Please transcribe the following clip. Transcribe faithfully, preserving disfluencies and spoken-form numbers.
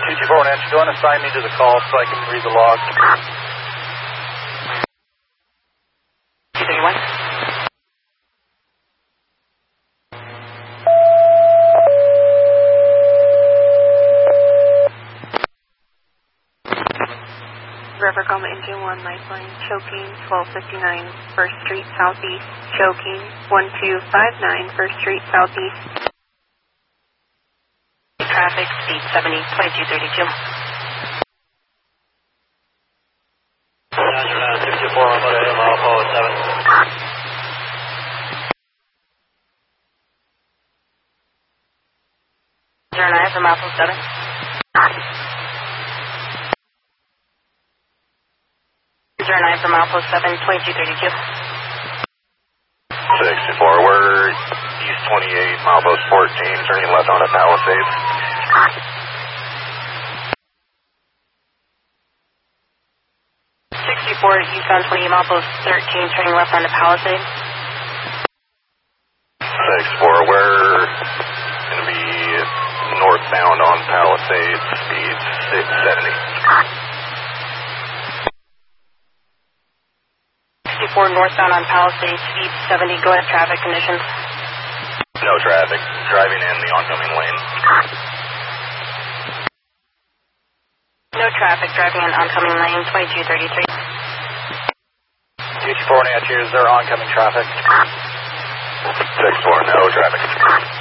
two two four, Nancy, go and assign me to the call so I can read the log. two thirty-one. River Coma Engine one, Lifeline, choking, twelve fifty-nine, First Street Southeast, choking, one two five nine, First Street Southeast. Traffic, speed seventy, twenty-two thirty-two. six two four, one hundred, mile Apollo seven. zero nine from Apollo seven. zero nine from Apollo seven, twenty-two thirty-two. six two four, we're east twenty-eight, milepost fourteen, turning left onto Palisades. sixty-four, eastbound twenty-eight, milepost thirteen, turning left onto Palisades. six four, we're going to be northbound on Palisades, speed six seventy. sixty-four, northbound on Palisades, speed seventy, go ahead, traffic conditions. No traffic, driving in the oncoming lane. No traffic, driving in oncoming lane, twenty-two thirty-three. two two four, Nancy, is there oncoming traffic? six four, no traffic.